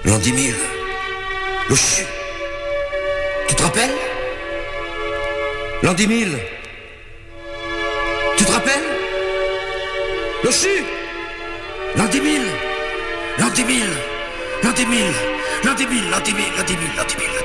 L'an 10 000. Le CHU. Tu te rappelles? L'an 10 000. Tu te rappelles? Le CHU. L'an 10 000. L'an 10 000. L'an 10 000. L'an 10 000. L'an 10 000. L'an 10 000. L'an 10 000.